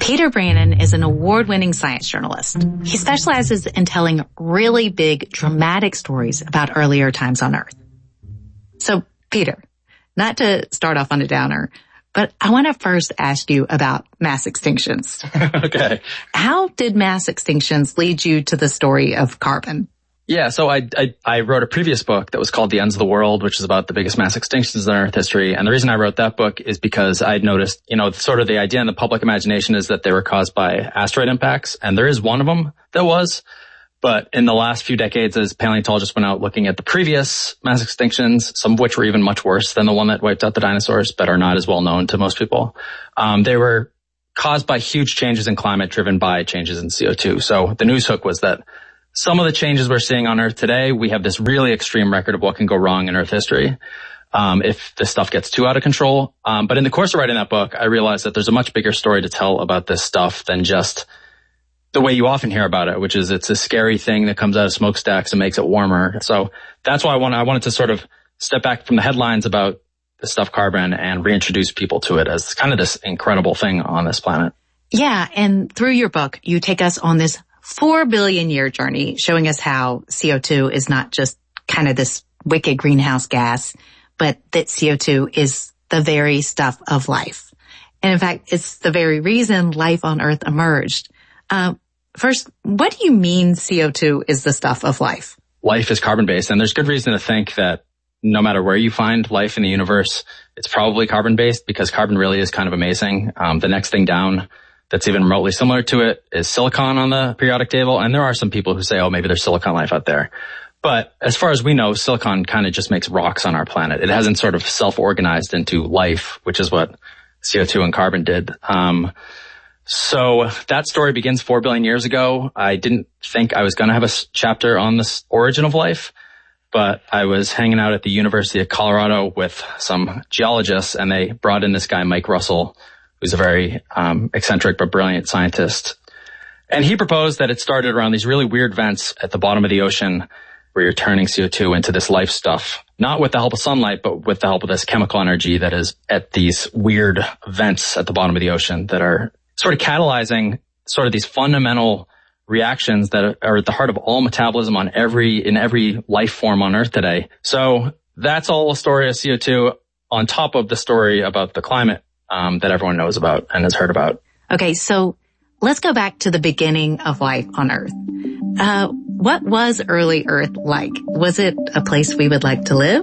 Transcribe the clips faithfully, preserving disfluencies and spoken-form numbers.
Peter Brannon is an award-winning science journalist. He specializes in telling really big, dramatic stories about earlier times on Earth. So, Peter, not to start off on a downer, but I want to first ask you about mass extinctions. Okay. How did mass extinctions lead you to the story of carbon? Yeah, so I, I I wrote a previous book that was called The Ends of the World, which is about the biggest mass extinctions in Earth history. And the reason I wrote that book is because I'd noticed, you know, sort of the idea in the public imagination is that they were caused by asteroid impacts. And there is one of them that was. But in the last few decades, as paleontologists went out looking at the previous mass extinctions, some of which were even much worse than the one that wiped out the dinosaurs, but are not as well known to most people, um, they were caused by huge changes in climate driven by changes in C O two. So the news hook was that some of the changes we're seeing on Earth today, we have this really extreme record of what can go wrong in Earth history um, if this stuff gets too out of control. Um, but in the course of writing that book, I realized that there's a much bigger story to tell about this stuff than just the way you often hear about it, which is it's a scary thing that comes out of smokestacks and makes it warmer. So that's why I, want, I wanted to sort of step back from the headlines about the stuff carbon and reintroduce people to it as kind of this incredible thing on this planet. Yeah, and through your book, you take us on this four billion year journey showing us how C O two is not just kind of this wicked greenhouse gas, but that C O two is the very stuff of life. And in fact, it's the very reason life on Earth emerged. Uh, first, what do you mean C O two is the stuff of life? Life is carbon-based, and there's good reason to think that no matter where you find life in the universe, it's probably carbon-based because carbon really is kind of amazing. Um, the next thing down that's even remotely similar to it is silicon on the periodic table. And there are some people who say, oh, maybe there's silicon life out there. But as far as we know, silicon kind of just makes rocks on our planet. It hasn't sort of self-organized into life, which is what C O two and carbon did. Um, so that story begins four billion years ago. I didn't think I was going to have a chapter on this origin of life, but I was hanging out at the University of Colorado with some geologists, and they brought in this guy, Mike Russell, who's a very um, eccentric but brilliant scientist. And he proposed that it started around these really weird vents at the bottom of the ocean where you're turning C O two into this life stuff, not with the help of sunlight, but with the help of this chemical energy that is at these weird vents at the bottom of the ocean that are sort of catalyzing sort of these fundamental reactions that are at the heart of all metabolism on every, in every life form on Earth today. So that's all a story of C O two on top of the story about the climate Um, that everyone knows about and has heard about. Okay, so let's go back to the beginning of life on Earth. Uh, what was early Earth like? Was it a place we would like to live?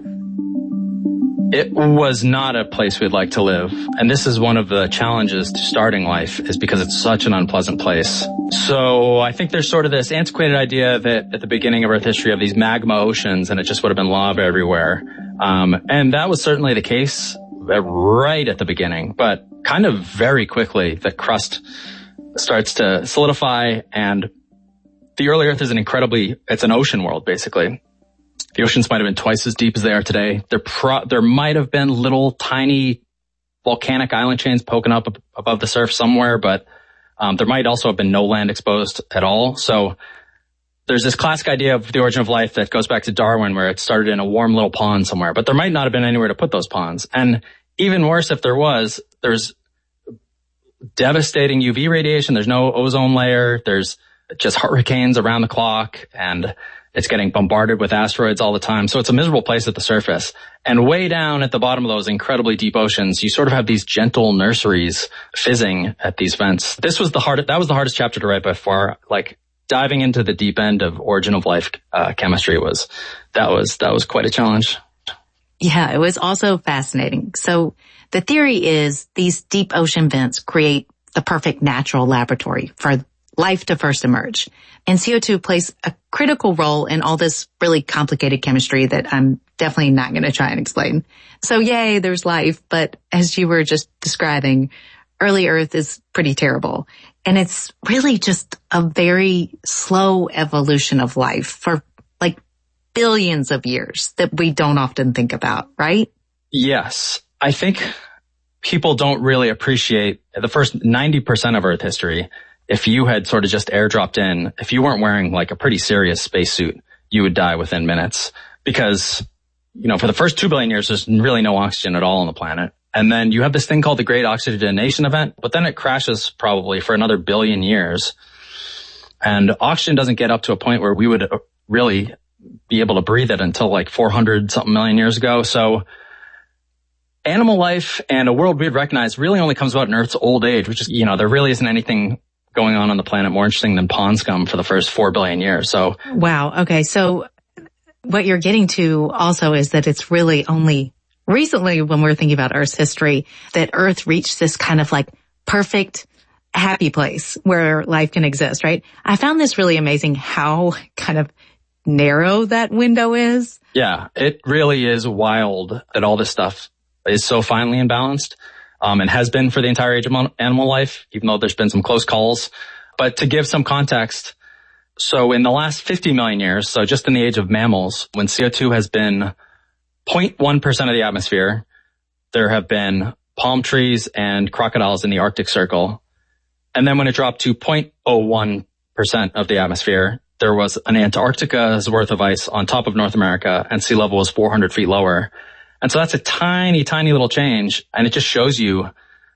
It was not a place we'd like to live. And this is one of the challenges to starting life, is because it's such an unpleasant place. So I think there's sort of this antiquated idea that at the beginning of Earth history of these magma oceans, and it just would have been lava everywhere. Um, and that was certainly the case right at the beginning, but kind of very quickly the crust starts to solidify, and the early Earth is an incredibly, it's an ocean world basically. The oceans might have been twice as deep as they are today. There pro, there might have been little tiny volcanic island chains poking up above the surf somewhere, but um, there might also have been no land exposed at all. So there's this classic idea of the origin of life that goes back to Darwin, where it started in a warm little pond somewhere, but there might not have been anywhere to put those ponds. And even worse, if there was, there's devastating U V radiation. There's no ozone layer. There's just hurricanes around the clock, and it's getting bombarded with asteroids all the time. So it's a miserable place at the surface. And way down at the bottom of those incredibly deep oceans, you sort of have these gentle nurseries fizzing at these vents. This was the hardest, that was the hardest chapter to write by far. Like, diving into the deep end of origin of life uh, chemistry was, that was, that was quite a challenge. Yeah, it was also fascinating. So the theory is these deep ocean vents create the perfect natural laboratory for life to first emerge. And C O two plays a critical role in all this really complicated chemistry that I'm definitely not going to try and explain. So yay, there's life. But as you were just describing, early Earth is pretty terrible. And it's really just a very slow evolution of life for like billions of years that we don't often think about, right? Yes. I think people don't really appreciate the first ninety percent of Earth history. If you had sort of just airdropped in, if you weren't wearing like a pretty serious spacesuit, you would die within minutes because, you know, for the first two billion years, there's really no oxygen at all on the planet. And then you have this thing called the Great Oxygenation Event, but then it crashes probably for another billion years. And oxygen doesn't get up to a point where we would really be able to breathe it until like four hundred something million years ago. So animal life and a world we'd recognize really only comes about in Earth's old age, which is, you know, there really isn't anything going on on the planet more interesting than pond scum for the first four billion years. So wow. Okay. So what you're getting to also is that it's really only recently, when we're thinking about Earth's history, that Earth reached this kind of like perfect, happy place where life can exist, right? I found this really amazing how kind of narrow that window is. Yeah, it really is wild that all this stuff is so finely imbalanced, um, and has been for the entire age of animal life, even though there's been some close calls. But to give some context, so in the last fifty million years, so just in the age of mammals, when C O two has been zero point one percent of the atmosphere, there have been palm trees and crocodiles in the Arctic Circle. And then when it dropped to zero point zero one percent of the atmosphere, there was an Antarctica's worth of ice on top of North America, and sea level was four hundred feet lower. And so that's a tiny, tiny little change. And it just shows you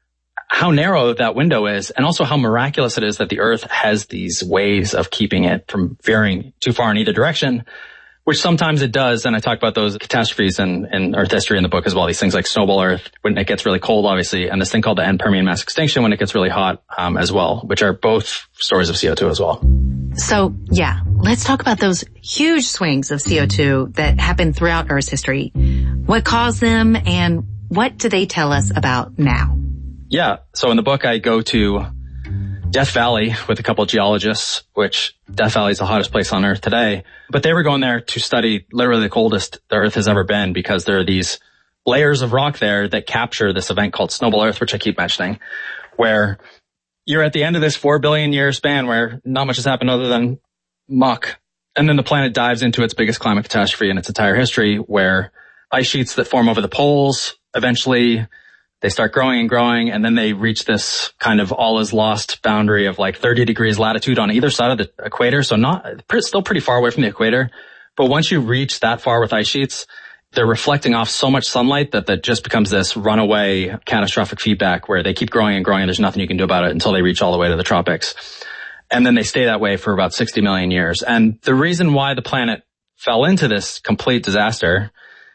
how narrow that window is, and also how miraculous it is that the Earth has these ways of keeping it from veering too far in either direction, which sometimes it does. And I talk about those catastrophes in, in Earth history in the book as well. These things like snowball Earth when it gets really cold, obviously, and this thing called the end Permian mass extinction when it gets really hot, um, as well, which are both stories of C O two as well. So yeah, let's talk about those huge swings of C O two that happen throughout Earth's history. What caused them, and what do they tell us about now? Yeah. So in the book, I go to Death Valley with a couple of geologists, which Death Valley is the hottest place on Earth today. But they were going there to study literally the coldest the Earth has ever been, because there are these layers of rock there that capture this event called snowball Earth, which I keep mentioning, where you're at the end of this four billion year span where not much has happened other than muck. And then the planet dives into its biggest climate catastrophe in its entire history, where ice sheets that form over the poles, eventually they start growing and growing, and then they reach this kind of all is lost boundary of like thirty degrees latitude on either side of the equator. So not, still pretty far away from the equator. But once you reach that far with ice sheets, they're reflecting off so much sunlight that that just becomes this runaway catastrophic feedback where they keep growing and growing and there's nothing you can do about it until they reach all the way to the tropics. And then they stay that way for about sixty million years. And the reason why the planet fell into this complete disaster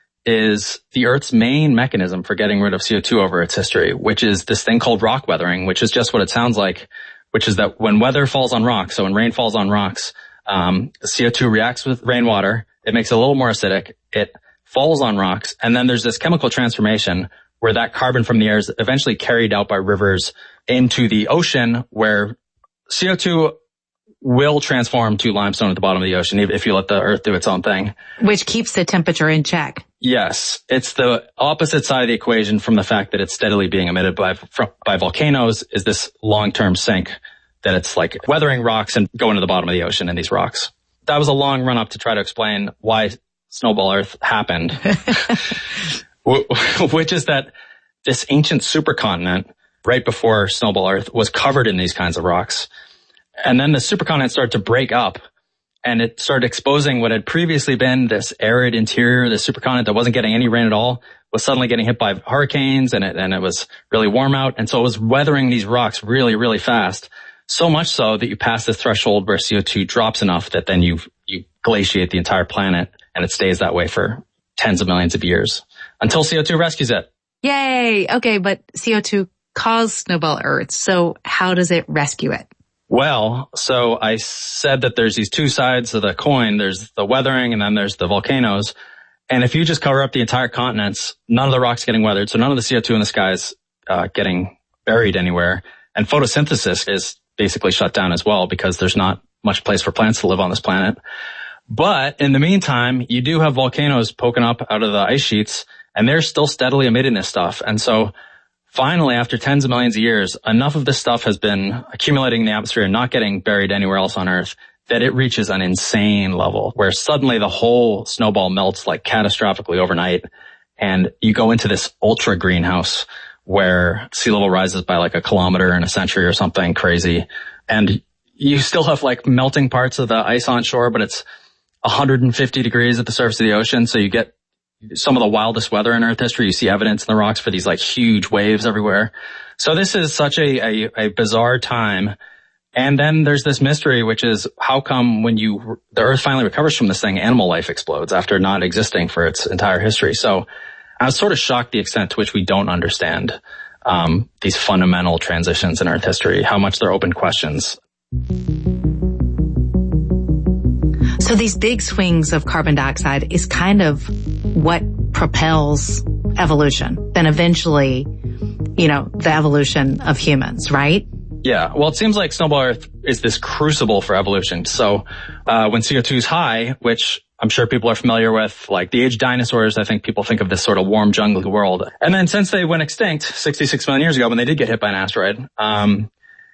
is the Earth's main mechanism for getting rid of C O two over its history, which is this thing called rock weathering, which is just what it sounds like, which is that when weather falls on rocks, so when rain falls on rocks, um, C O two reacts with rainwater. It makes it a little more acidic. It falls on rocks. And then there's this chemical transformation where that carbon from the air is eventually carried out by rivers into the ocean, where C O two will transform to limestone at the bottom of the ocean if you let the Earth do its own thing. Which keeps the temperature in check. Yes. It's the opposite side of the equation from the fact that it's steadily being emitted by, by volcanoes, is this long-term sink that it's like weathering rocks and going to the bottom of the ocean in these rocks. That was a long run up to try to explain why snowball Earth happened, which is that this ancient supercontinent right before snowball Earth was covered in these kinds of rocks. And then the supercontinent started to break up, and it started exposing what had previously been this arid interior, this supercontinent that wasn't getting any rain at all, was suddenly getting hit by hurricanes, and it, and it was really warm out. And so it was weathering these rocks really, really fast. So much so that you pass this threshold where C O two drops enough that then you, you glaciate the entire planet, and it stays that way for tens of millions of years until C O two rescues it. Yay. Okay. But C O two caused snowball Earth. So how does it rescue it? Well, so I said that there's these two sides of the coin. There's the weathering and then there's the volcanoes. And if you just cover up the entire continents, none of the rocks getting weathered. So none of the C O two in the sky is uh, getting buried anywhere. And photosynthesis is basically shut down as well, because there's not much place for plants to live on this planet. But in the meantime, you do have volcanoes poking up out of the ice sheets, and they're still steadily emitting this stuff. And so finally, after tens of millions of years, enough of this stuff has been accumulating in the atmosphere and not getting buried anywhere else on Earth that it reaches an insane level where suddenly the whole snowball melts like catastrophically overnight. And you go into this ultra greenhouse where sea level rises by like a kilometer in a century or something crazy. And you still have like melting parts of the ice on shore, but it's one hundred fifty degrees at the surface of the ocean. So you get some of the wildest weather in Earth history. You see evidence in the rocks for these like huge waves everywhere. So this is such a, a, a bizarre time. And then there's this mystery, which is how come when you, the Earth finally recovers from this thing, animal life explodes after not existing for its entire history. So I was sort of shocked the extent to which we don't understand um, these fundamental transitions in Earth history, how much they're open questions. So these big swings of carbon dioxide is kind of what propels evolution, then eventually, you know, the evolution of humans, right? Yeah. Well, it seems like Snowball Earth is this crucible for evolution. So uh when C O two is high, which I'm sure people are familiar with, like the age of dinosaurs, I think people think of this sort of warm, jungly world. And then since they went extinct sixty-six million years ago when they did get hit by an asteroid, um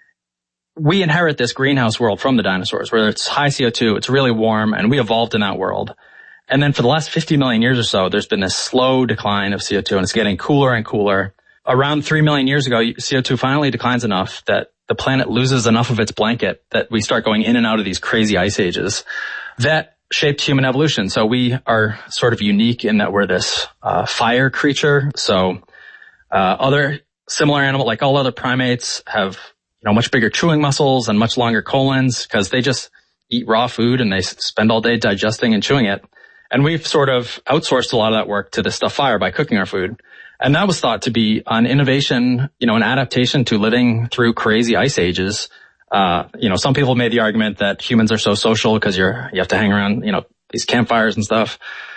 we inherit this greenhouse world from the dinosaurs where it's high C O two, it's really warm, and we evolved in that world. And then for the last fifty million years or so, there's been this slow decline of C O two, and it's getting cooler and cooler. Around three million years ago, C O two finally declines enough that the planet loses enough of its blanket that we start going in and out of these crazy ice ages. That shaped human evolution. So we are sort of unique in that we're this uh, fire creature. So uh, other similar animals, like all other primates, have you know much bigger chewing muscles and much longer colons because they just eat raw food and they spend all day digesting and chewing it. And we've sort of outsourced a lot of that work to the stuff fire by cooking our food. And that was thought to be an innovation, you know, an adaptation to living through crazy ice ages. Uh, you know, some people made the argument that humans are so social because you're, you have to hang around, you know, these campfires and stuff.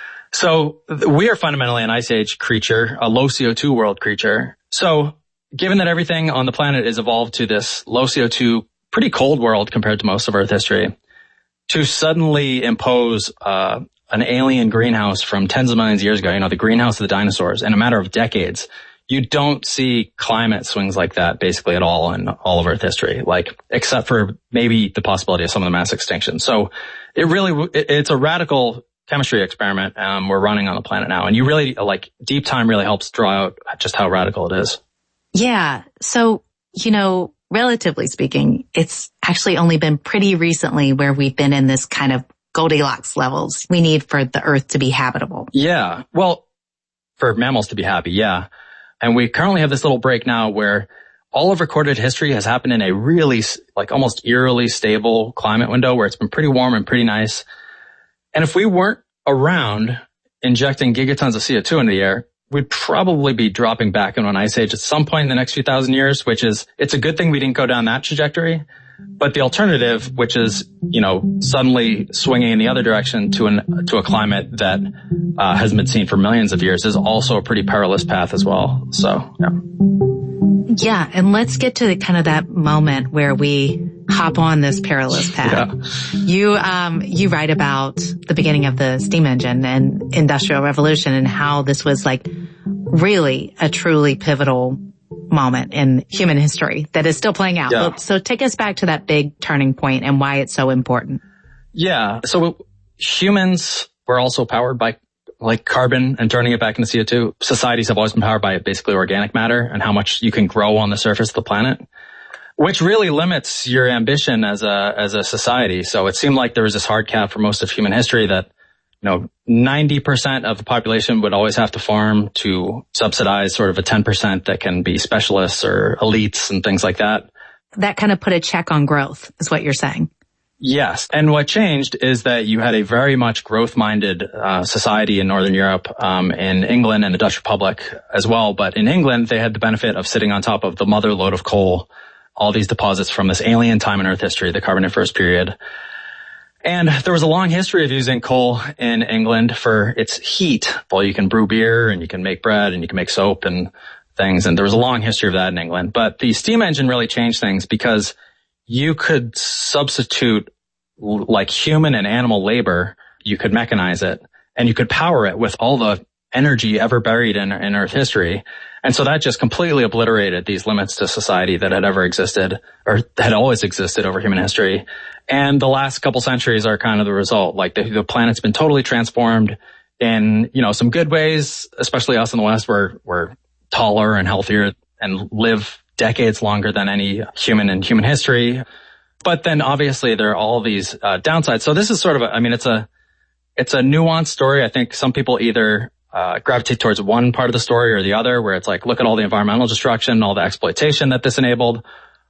So we are fundamentally an ice age creature, a low C O two world creature. So given that everything on the planet is evolved to this low C O two, pretty cold world compared to most of Earth history, to suddenly impose, uh, an alien greenhouse from tens of millions of years ago, you know, the greenhouse of the dinosaurs, in a matter of decades, you don't see climate swings like that basically at all in all of Earth history, like, except for maybe the possibility of some of the mass extinctions. So it really, it, it's a radical chemistry experiment, um, we're running on the planet now. And you really, like, deep time really helps draw out just how radical it is. Yeah. So, you know, relatively speaking, it's actually only been pretty recently where we've been in this kind of Goldilocks levels we need for the Earth to be habitable. Yeah. Well, for mammals to be happy. Yeah. And we currently have this little break now where all of recorded history has happened in a really, like, almost eerily stable climate window where it's been pretty warm and pretty nice. And if we weren't around injecting gigatons of C O two into the air, we'd probably be dropping back into an ice age at some point in the next few thousand years, which is, it's a good thing we didn't go down that trajectory. But the alternative, which is, you know, suddenly swinging in the other direction to an, to a climate that, uh, hasn't been seen for millions of years, is also a pretty perilous path as well. So, yeah. Yeah. And let's get to the, kind of that moment where we hop on this perilous path. Yeah. You, um, you write about the beginning of the steam engine and industrial revolution and how this was like really a truly pivotal moment in human history that is still playing out. Yeah. So take us back to that big turning point and why it's so important. Yeah. So humans were also powered by like carbon and turning it back into C O two. Societies have always been powered by basically organic matter and how much you can grow on the surface of the planet, which really limits your ambition as a, as a society. So it seemed like there was this hard cap for most of human history that, you know, ninety percent of the population would always have to farm to subsidize sort of a ten percent that can be specialists or elites and things like that. That kind of put a check on growth, is what you're saying. Yes. And what changed is that you had a very much growth-minded uh, society in Northern Europe, um, in England and the Dutch Republic as well. But in England, they had the benefit of sitting on top of the mother lode of coal, all these deposits from this alien time in Earth history, the Carboniferous period. And there was a long history of using coal in England for its heat. Well, you can brew beer and you can make bread and you can make soap and things. And there was a long history of that in England. But the steam engine really changed things because you could substitute like human and animal labor. You could mechanize it and you could power it with all the energy ever buried in, in Earth history. And so that just completely obliterated these limits to society that had ever existed or had always existed over human history. And the last couple centuries are kind of the result. Like the, the planet's been totally transformed in, you know, some good ways, especially us in the West. We're, we're taller and healthier and live decades longer than any human in human history. But then obviously there are all these uh, downsides. So this is sort of a, I mean, it's a, it's a nuanced story. I think some people either uh, gravitate towards one part of the story or the other, where it's like, look at all the environmental destruction, all the exploitation that this enabled,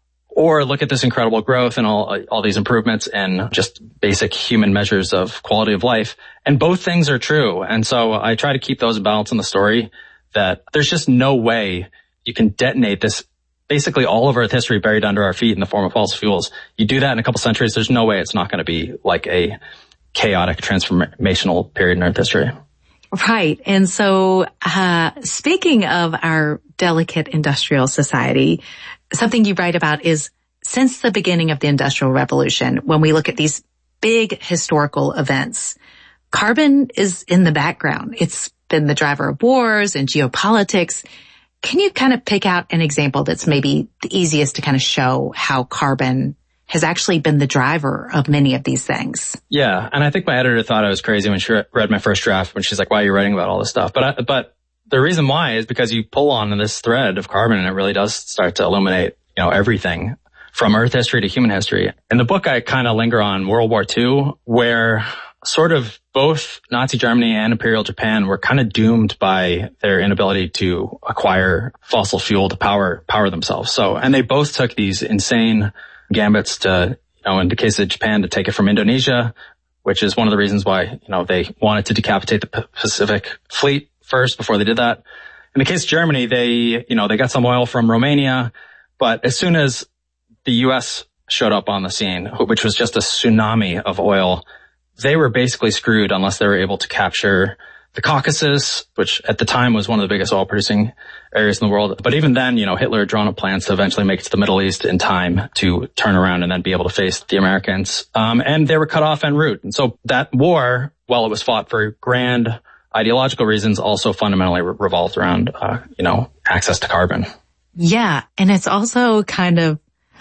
or look at this incredible growth and all, all these improvements and just basic human measures of quality of life. And both things are true. And so I try to keep those in balance in the story, that there's just no way you can detonate this basically all of Earth history buried under our feet in the form of fossil fuels. You do that in a couple centuries, there's no way it's not going to be like a chaotic transformational period in Earth history. Right. And so, uh, speaking of our delicate industrial society, something you write about is since the beginning of the Industrial Revolution, when we look at these big historical events, carbon is in the background. It's been the driver of wars and geopolitics. Can you kind of pick out an example that's maybe the easiest to kind of show how carbon has actually been the driver of many of these things? Yeah. And I think my editor thought I was crazy when she read my first draft, when she's like, why are you writing about all this stuff? But, I, but the reason why is because you pull on this thread of carbon and it really does start to illuminate, you know, everything from Earth history to human history. In the book, I kind of linger on World War Two, where sort of both Nazi Germany and Imperial Japan were kind of doomed by their inability to acquire fossil fuel to power, power themselves. So, and they both took these insane gambits to, you know, in the case of Japan, to take it from Indonesia, which is one of the reasons why, you know, they wanted to decapitate the Pacific Fleet first before they did that. In the case of Germany, they, you know, they got some oil from Romania, but as soon as the U S showed up on the scene, which was just a tsunami of oil, they were basically screwed unless they were able to capture the Caucasus, which at the time was one of the biggest oil producing areas in the world. But even then, you know, Hitler had drawn up plans to eventually make it to the Middle East in time to turn around and then be able to face the Americans. Um, and they were cut off en route. And so that war, while it was fought for grand ideological reasons, also fundamentally re- revolved around, uh, you know, access to carbon. Yeah. And it's also kind of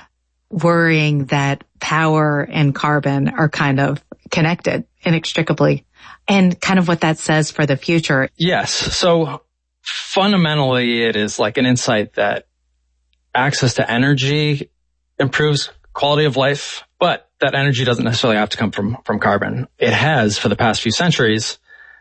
worrying that power and carbon are kind of connected inextricably, and kind of what that says for the future. Yes. So fundamentally, it is like an insight that access to energy improves quality of life, but that energy doesn't necessarily have to come from, from carbon. It has for the past few centuries,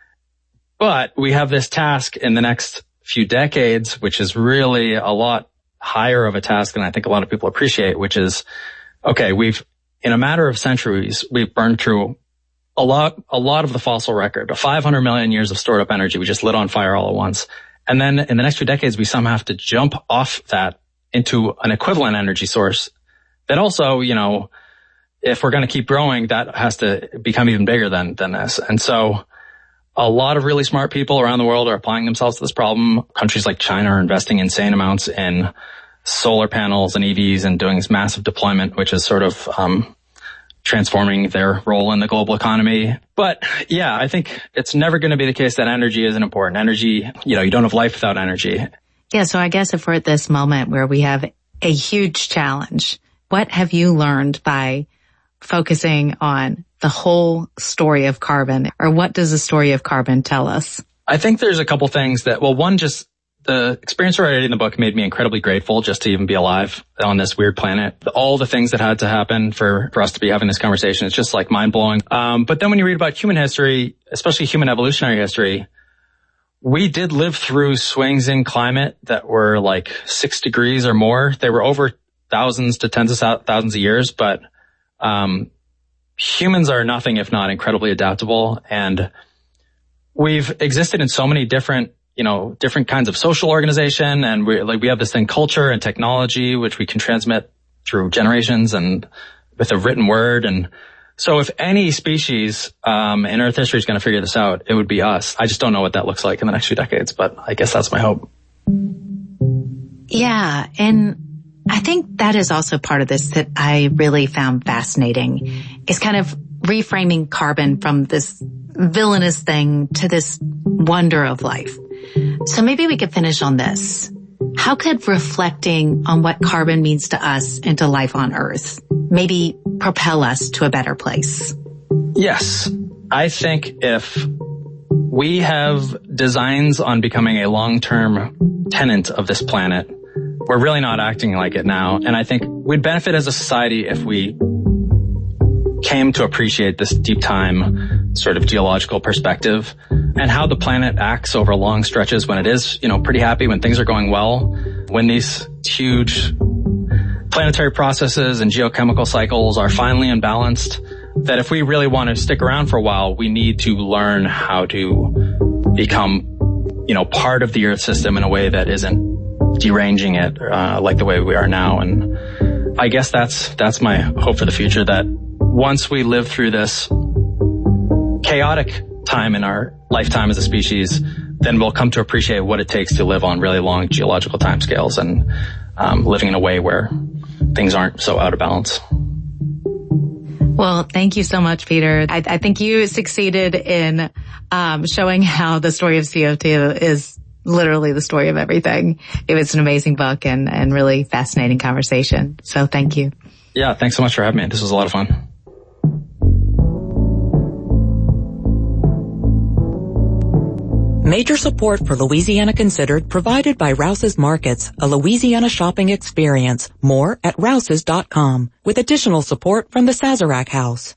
but we have this task in the next few decades, which is really a lot higher of a task than I think a lot of people appreciate, which is, okay, we've, in a matter of centuries, we've burned through a lot, a lot of the fossil record, five hundred million years of stored up energy. We just lit on fire all at once. And then in the next few decades, we somehow have to jump off that into an equivalent energy source that also, you know, if we're going to keep growing, that has to become even bigger than, than this. And so a lot of really smart people around the world are applying themselves to this problem. Countries like China are investing insane amounts in solar panels and E Vs and doing this massive deployment, which is sort of, um, transforming their role in the global economy. But yeah, I think it's never going to be the case that energy isn't important. Energy, you know, you don't have life without energy. Yeah. So I guess if we're at this moment where we have a huge challenge, what have you learned by focusing on the whole story of carbon, or what does the story of carbon tell us? I think there's a couple things that, well, one, just the experience of writing the book made me incredibly grateful just to even be alive on this weird planet. All the things that had to happen for, for us to be having this conversation, it's just like mind blowing. Um, but then when you read about human history, especially human evolutionary history, we did live through swings in climate that were like six degrees or more. They were over thousands to tens of thousands of years, but, um, humans are nothing if not incredibly adaptable. And we've existed in so many different, you know, different kinds of social organization. And we like, we have this thing, culture and technology, which we can transmit through generations and with a written word. And so if any species, um, in Earth history is going to figure this out, it would be us. I just don't know what that looks like in the next few decades, but I guess that's my hope. Yeah. And I think that is also part of this that I really found fascinating, is kind of reframing carbon from this villainous thing to this wonder of life. So maybe we could finish on this. How could reflecting on what carbon means to us and to life on Earth maybe propel us to a better place? Yes. I think if we have designs on becoming a long-term tenant of this planet, we're really not acting like it now. And I think we'd benefit as a society if we came to appreciate this deep time sort of geological perspective and how the planet acts over long stretches when it is, you know, pretty happy, when things are going well, when these huge planetary processes and geochemical cycles are finally imbalanced, that if we really want to stick around for a while, we need to learn how to become, you know, part of the Earth system in a way that isn't deranging it, uh, like the way we are now. And I guess that's, that's my hope for the future, that once we live through this chaotic time in our lifetime as a species, then we'll come to appreciate what it takes to live on really long geological timescales and um, living in a way where things aren't so out of balance. Well, thank you so much, Peter. I, I think you succeeded in um, showing how the story of C O two is literally the story of everything. It was an amazing book and, and really fascinating conversation. So thank you. Yeah, thanks so much for having me. This was a lot of fun. Major support for Louisiana Considered provided by Rouse's Markets, a Louisiana shopping experience. More at rouses dot com, with additional support from the Sazerac House.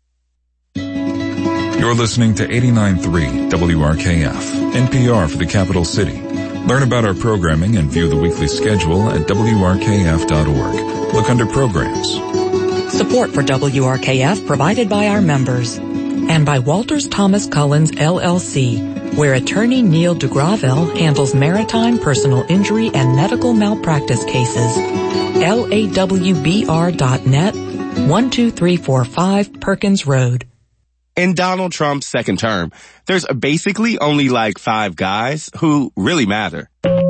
You're listening to eighty-nine point three W R K F, N P R for the capital city. Learn about our programming and view the weekly schedule at W R K F dot org. Look under programs. Support for W R K F provided by our members and by Walters Thomas Collins, L L C, where attorney Neil DeGravelle handles maritime, personal injury, and medical malpractice cases. L A W B R dot net, one two three four five Perkins Road. In Donald Trump's second term, there's basically only like five guys who really matter.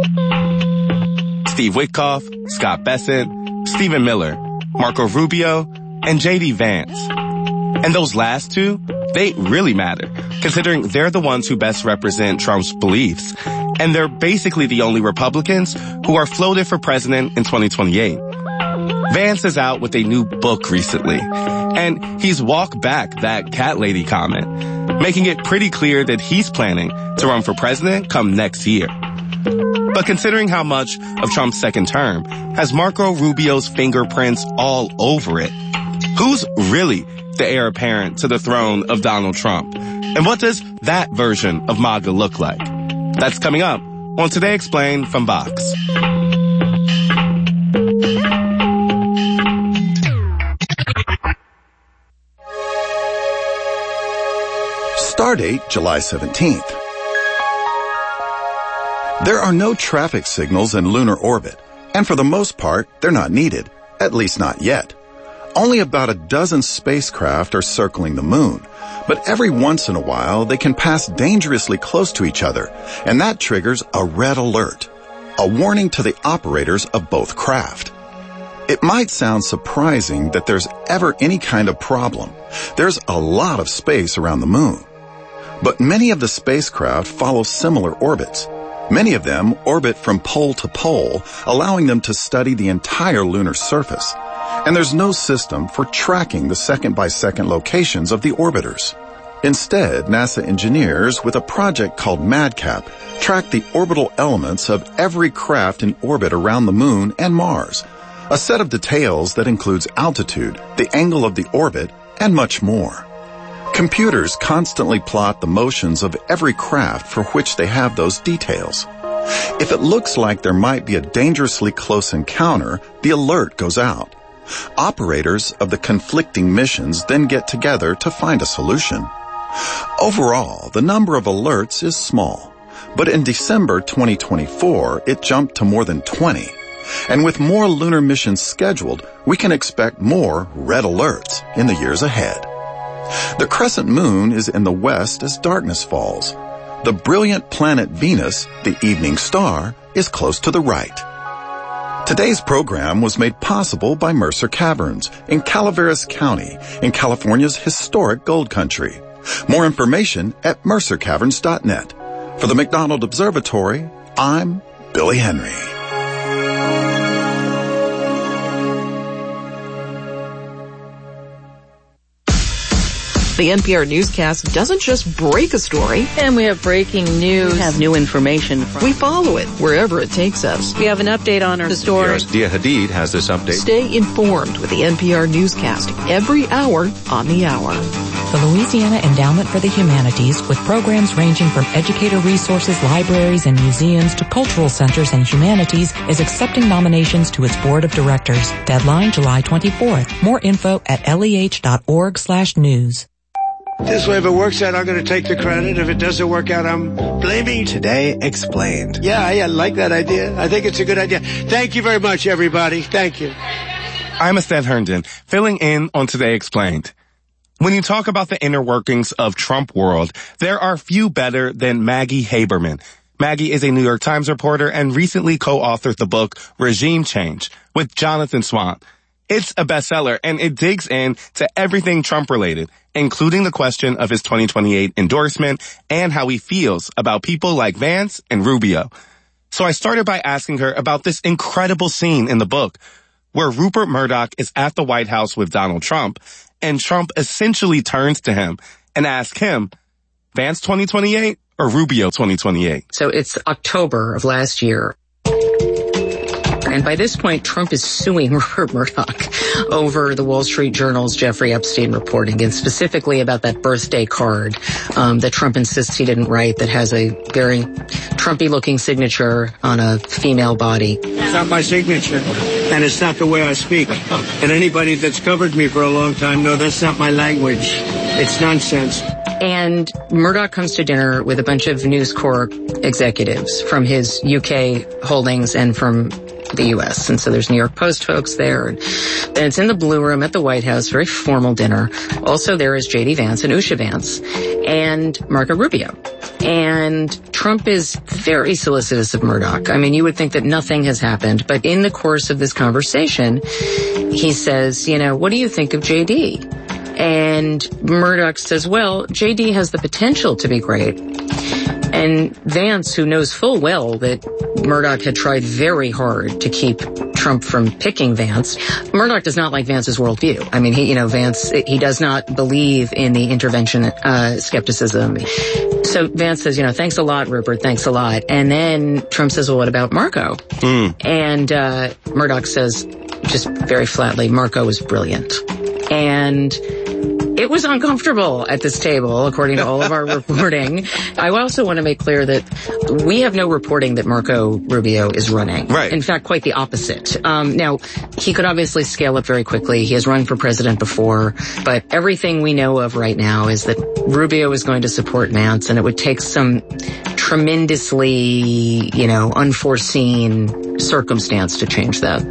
Steve Witkoff, Scott Bessent, Stephen Miller, Marco Rubio, and J D Vance. And those last two, they really matter, considering they're the ones who best represent Trump's beliefs. And they're basically the only Republicans who are floated for president in twenty twenty-eight. Vance is out with a new book recently, and he's walked back that cat lady comment, making it pretty clear that he's planning to run for president come next year. But considering how much of Trump's second term has Marco Rubio's fingerprints all over it, who's really the heir apparent to the throne of Donald Trump? And what does that version of MAGA look like? That's coming up on Today Explained from Vox. Stardate July seventeenth. There are no traffic signals in lunar orbit, and for the most part, they're not needed, at least not yet. Only about a dozen spacecraft are circling the moon, but every once in a while they can pass dangerously close to each other, and that triggers a red alert, a warning to the operators of both craft. It might sound surprising that there's ever any kind of problem. There's a lot of space around the moon. But many of the spacecraft follow similar orbits. Many of them orbit from pole to pole, allowing them to study the entire lunar surface. And there's no system for tracking the second-by-second locations of the orbiters. Instead, NASA engineers, with a project called MADCAP, track the orbital elements of every craft in orbit around the moon and Mars, a set of details that includes altitude, the angle of the orbit, and much more. Computers constantly plot the motions of every craft for which they have those details. If it looks like there might be a dangerously close encounter, the alert goes out. Operators of the conflicting missions then get together to find a solution. Overall, the number of alerts is small, but in December twenty twenty-four, it jumped to more than twenty. And with more lunar missions scheduled, we can expect more red alerts in the years ahead. The crescent moon is in the west as darkness falls. The brilliant planet Venus, the evening star, is close to the right. Today's program was made possible by Mercer Caverns in Calaveras County in California's historic gold country. More information at mercer caverns dot net. For the McDonald Observatory, I'm Billy Henry. The N P R newscast doesn't just break a story. And we have breaking news. We have new information. We follow it wherever it takes us. We have an update on our story. N P R's Dia Hadid has this update. Stay informed with the N P R newscast every hour on the hour. The Louisiana Endowment for the Humanities, with programs ranging from educator resources, libraries, and museums to cultural centers and humanities, is accepting nominations to its board of directors. Deadline July twenty-fourth. More info at leh.org slash news. This way, if it works out, I'm going to take the credit. If it doesn't work out, I'm blaming. Today Explained. Yeah, I like that idea. I think it's a good idea. Thank you very much, everybody. Thank you. I'm Esteth Herndon, filling in on Today Explained. When you talk about the inner workings of Trump world, there are few better than Maggie Haberman. Maggie is a New York Times reporter and recently co-authored the book Regime Change with Jonathan Swan. It's a bestseller, and it digs in to everything Trump-related, including the question of his twenty twenty-eight endorsement and how he feels about people like Vance and Rubio. So I started by asking her about this incredible scene in the book where Rupert Murdoch is at the White House with Donald Trump, and Trump essentially turns to him and asks him, Vance twenty twenty-eight or Rubio twenty twenty-eight? So it's October of last year. And by this point, Trump is suing Rupert Murdoch over the Wall Street Journal's Jeffrey Epstein reporting, and specifically about that birthday card um, that Trump insists he didn't write that has a very Trumpy-looking signature on a female body. It's not my signature, and it's not the way I speak. And anybody that's covered me for a long time knows that's not my language. It's nonsense. And Murdoch comes to dinner with a bunch of News Corp executives from his U K holdings and from the U S. And so there's New York Post folks there. And then it's in the Blue Room at the White House, very formal dinner. Also there is J D Vance and Usha Vance and Marco Rubio. And Trump is very solicitous of Murdoch. I mean, you would think that nothing has happened, but in the course of this conversation, he says, you know, what do you think of J D? And Murdoch says, well, J D has the potential to be great. And Vance, who knows full well that Murdoch had tried very hard to keep Trump from picking Vance, Murdoch does not like Vance's worldview. I mean, he, you know, Vance, he does not believe in the intervention uh, skepticism. So Vance says, you know, thanks a lot, Rupert, thanks a lot. And then Trump says, well, what about Marco? Mm. And uh Murdoch says, just very flatly, Marco is brilliant. And it was uncomfortable at this table, according to all of our reporting. I also want to make clear that we have no reporting that Marco Rubio is running. Right. In fact, quite the opposite. Um, now, he could obviously scale up very quickly. He has run for president before, but everything we know of right now is that Rubio is going to support Vance, and it would take some tremendously, you know, unforeseen circumstance to change that.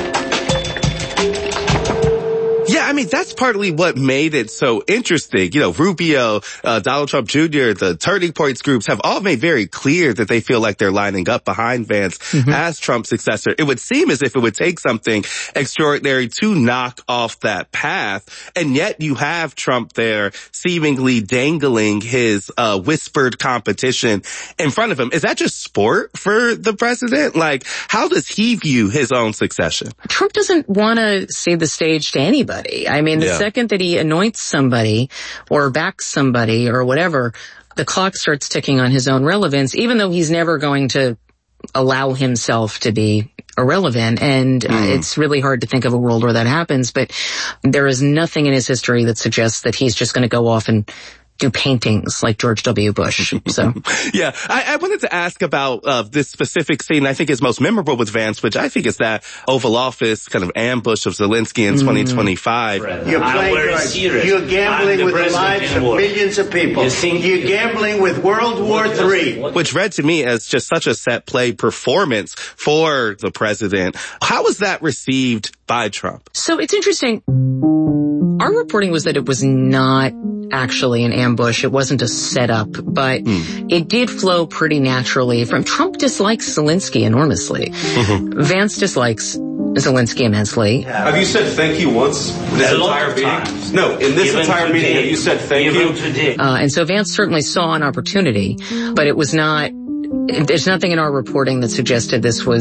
Yeah, I mean, that's partly what made it so interesting. You know, Rubio, uh, Donald Trump Junior, the Turning Points groups have all made very clear that they feel like they're lining up behind Vance mm-hmm. as Trump's successor. It would seem as if it would take something extraordinary to knock off that path. And yet you have Trump there seemingly dangling his uh whispered competition in front of him. Is that just sport for the president? Like, how does he view his own succession? Trump doesn't want to cede the stage to anybody. I mean, the yeah. second that he anoints somebody or backs somebody or whatever, the clock starts ticking on his own relevance, even though he's never going to allow himself to be irrelevant. And mm. uh, it's really hard to think of a world where that happens, but there is nothing in his history that suggests that he's just going to go off and do paintings like George W. Bush. So, yeah, I, I wanted to ask about uh, this specific scene I think is most memorable with Vance, which I think is that Oval Office kind of ambush of Zelensky in mm. twenty twenty-five. You're playing right. You're gambling with the lives of millions of people. You're gambling with World War Three. Which read to me as just such a set play performance for the president. How was that received by Trump? So it's interesting. Our reporting was that it was not actually an ambush. It wasn't a setup, but mm. it did flow pretty naturally from Trump dislikes Zelensky enormously. Mm-hmm. Vance dislikes Zelensky immensely. Have you said thank you once in this entire meeting? No, in this Even entire today. meeting, have you said thank Even you? Today. Uh, and so Vance certainly saw an opportunity, but it was not, there's nothing in our reporting that suggested this was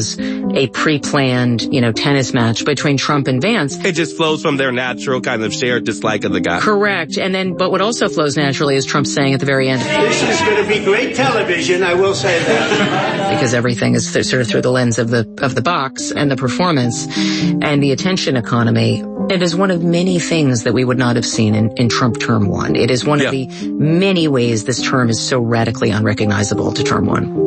a pre-planned, you know, tennis match between Trump and Vance. It just flows from their natural kind of shared dislike of the guy. Correct. And then, but what also flows naturally is Trump saying at the very end, this is going to be great television, I will say that. Because everything is th- sort of through the lens of the, of the box and the performance and the attention economy. It is one of many things that we would not have seen in, in Trump term one. It is one yeah. of the many ways this term is so radically unrecognizable to term one.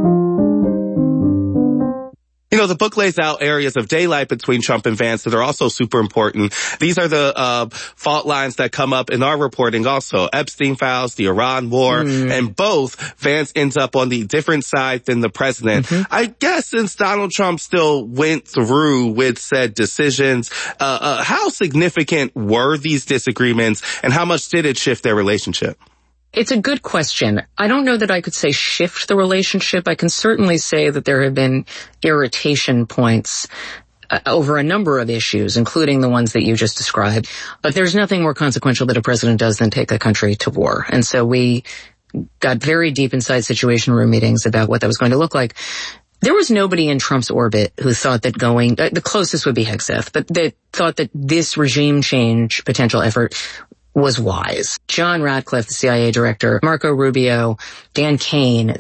You know, the book lays out areas of daylight between Trump and Vance that are also super important. These are the uh fault lines that come up in our reporting also. Epstein files, the Iran war, mm. and both Vance ends up on the different side than the president. Mm-hmm. I guess since Donald Trump still went through with said decisions, uh, uh how significant were these disagreements and how much did it shift their relationship? It's a good question. I don't know that I could say shift the relationship. I can certainly say that there have been irritation points uh, over a number of issues, including the ones that you just described. But there's nothing more consequential that a president does than take a country to war. And so we got very deep inside Situation Room meetings about what that was going to look like. There was nobody in Trump's orbit who thought that going, uh, the closest would be Hegseth, but that thought that this regime change potential effort was wise. John Ratcliffe, the C I A director, Marco Rubio, Dan Kane,